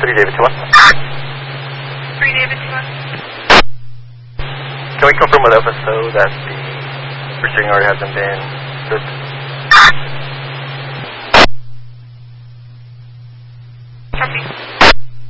3 David 2-1. 3 David 2-1. Can we confirm with FSO that the bridging already hasn't been good?